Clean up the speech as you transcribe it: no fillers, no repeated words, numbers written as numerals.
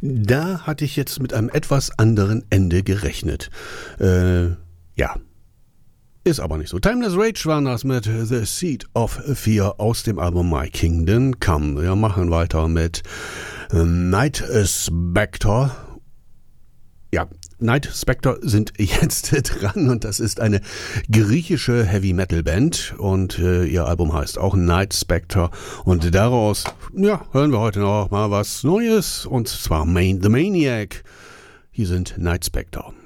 Da hatte ich jetzt mit einem etwas anderen Ende gerechnet. Ja. Ist aber nicht so. Timeless Rage waren das mit The Seed of Fear aus dem Album My Kingdom Come. Wir machen weiter mit Night Spectre. Ja, Night Spectre sind jetzt dran und das ist eine griechische Heavy-Metal-Band und ihr Album heißt auch Night Spectre und daraus hören wir heute noch mal was Neues und zwar The Maniac. Hier sind Night Spectre.